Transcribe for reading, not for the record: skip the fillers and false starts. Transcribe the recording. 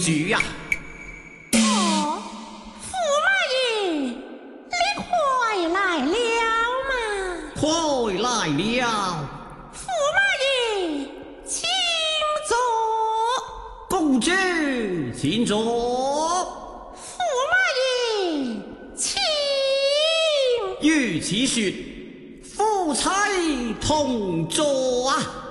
主呀！ 哦，驸马爷，你快来了嘛！ 快来了， 驸马爷，请坐。 公主请坐。 驸马爷，请。 与其说夫妻同坐啊！